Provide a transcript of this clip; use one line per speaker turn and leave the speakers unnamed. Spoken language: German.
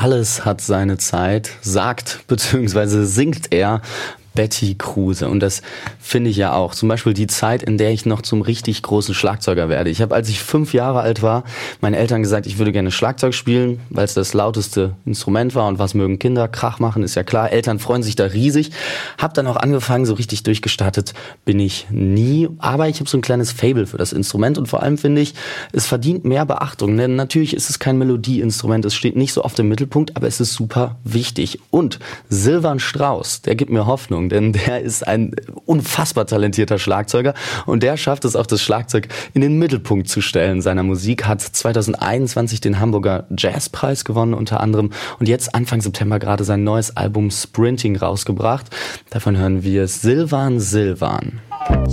Alles hat seine Zeit, sagt bzw. singt er Betty Kruse. Und das finde ich ja auch. Zum Beispiel die Zeit, in der ich noch zum richtig großen Schlagzeuger werde. Ich habe, als ich 5 Jahre alt war, meinen Eltern gesagt, ich würde gerne Schlagzeug spielen, weil es das lauteste Instrument war. Und was mögen Kinder? Krach machen, ist ja klar. Eltern freuen sich da riesig. Hab dann auch angefangen, so richtig durchgestartet bin ich nie. Aber ich habe so ein kleines Faible für das Instrument. Und vor allem finde ich, es verdient mehr Beachtung. Denn natürlich ist es kein Melodieinstrument. Es steht nicht so oft im Mittelpunkt, aber es ist super wichtig. Und Silvan Strauss, der gibt mir Hoffnung. Denn der ist ein unfassbar talentierter Schlagzeuger und der schafft es auch, das Schlagzeug in den Mittelpunkt zu stellen seiner Musik, hat 2021 den Hamburger Jazzpreis gewonnen unter anderem und jetzt Anfang September gerade sein neues Album Sprinting rausgebracht. Davon hören wir Silvan Silvan.